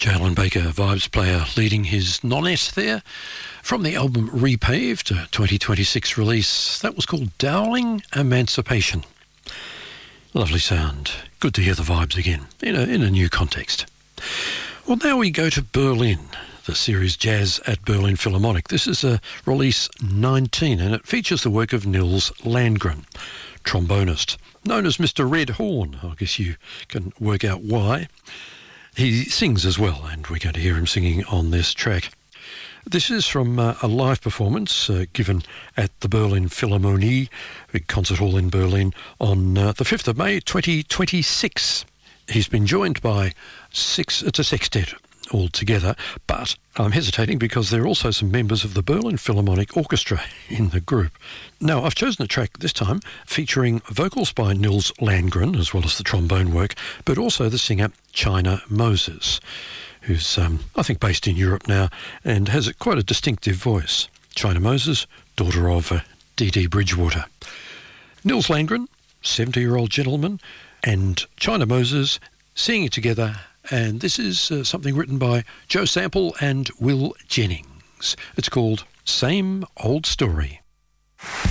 Jalen Baker, Vibes player, leading his nonette there from the album Repaved, a 2026 release. That was called Dowling Emancipation. Lovely sound. Good to hear the Vibes again in a new context. Well, now we go to Berlin, the series Jazz at Berlin Philharmonic. This is release 19, and it features the work of Nils Landgren, trombonist, known as Mr. Red Horn. I guess you can work out why. He sings as well, and we're going to hear him singing on this track. This is from a live performance given at the Berlin Philharmonie, big concert hall in Berlin, on the 5th of May 2026. He's been joined by it's a sextet altogether, but I'm hesitating because there are also some members of the Berlin Philharmonic Orchestra in the group. Now, I've chosen a track this time featuring vocals by Nils Landgren, as well as the trombone work, but also the singer China Moses, who's, I think, based in Europe now and has quite a distinctive voice. China Moses, daughter of Dee Bridgewater. Nils Landgren, 70-year-old gentleman, and China Moses singing together, and this is something written by Joe Sample and Will Jennings. It's called Same Old Story.